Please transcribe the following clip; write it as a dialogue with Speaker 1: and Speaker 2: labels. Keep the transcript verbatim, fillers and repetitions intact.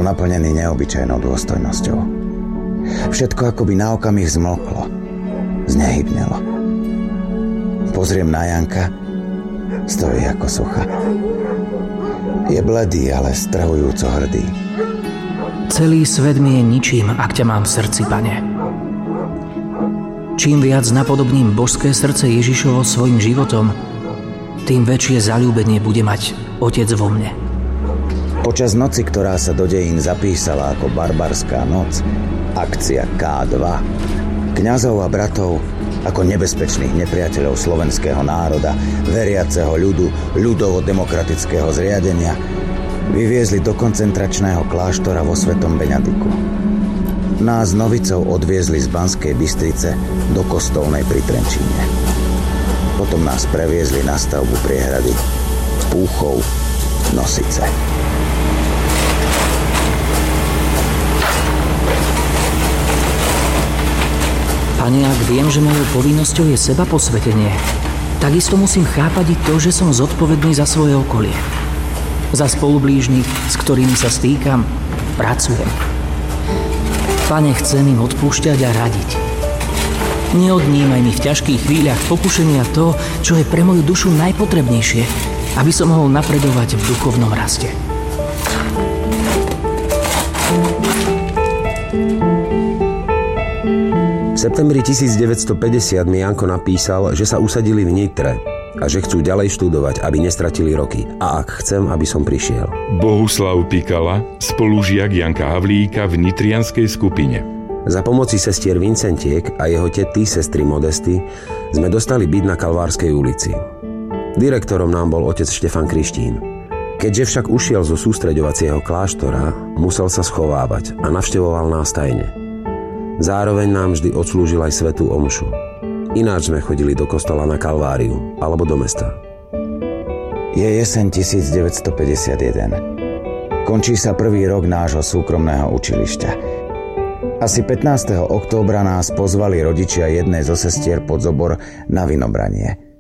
Speaker 1: Bol naplnený neobyčajnou dôstojnosťou. Všetko akoby na okamih zmlklo, znehybnelo. Pozriem na Janka, stojí ako socha. Je bledý, ale strhujúco hrdý.
Speaker 2: Celý svet mi je ničím, ak ťa mám v srdci, Pane. Čím viac napodobním božské srdce Ježišovo svojim životom, tým väčšie zaľúbenie bude mať Otec vo mne.
Speaker 1: Počas noci, ktorá sa do dejín zapísala ako barbarská noc, akcia ká dva, kňazov a bratov ako nebezpečných nepriateľov slovenského národa, veriaceho ľudu, ľudovo-demokratického zriadenia, vyviezli do koncentračného kláštora vo Svetom Benediku. Nás novicov odviezli z Banskej Bystrice do Kostolnej pri Trenčíne. Potom nás previezli na stavbu priehrady Púchov Nosice.
Speaker 2: Pane, ak viem, že mojou povinnosťou je seba posvetenie, takisto musím chápať i to, že som zodpovedný za svoje okolie. Za spolublížnych, s ktorými sa stýkam, pracujem. Pane, chcem im odpúšťať a radiť. Neodnímaj mi v ťažkých chvíľach pokušenia to, čo je pre moju dušu najpotrebnejšie, aby som mohol napredovať v duchovnom raste.
Speaker 3: V septembri tisícdeväťstopäťdesiat mi Janko napísal, že sa usadili v Nitre a že chcú ďalej študovať, aby nestratili roky. A ak chcem, aby som prišiel.
Speaker 4: Bohuslav Pikala, spolužiak Janka Havlíka v nitrianskej skupine.
Speaker 3: Za pomoci sestier Vincentiek a jeho tety, sestry Modesty, sme dostali byt na Kalvárskej ulici. Direktorom nám bol otec Štefan Krištín. Keďže však ušiel zo sústreďovacieho kláštora, musel sa schovávať a navštevoval nás tajne. Zároveň nám vždy odslúžil aj svätú omšu. Ináč sme chodili do kostola na Kalváriu alebo do mesta.
Speaker 1: Je jeseň tisícdeväťstopäťdesiatjeden. Končí sa prvý rok nášho súkromného učilišťa. Asi pätnásteho októbra nás pozvali rodičia jednej zo sestier pod zobor na vinobranie.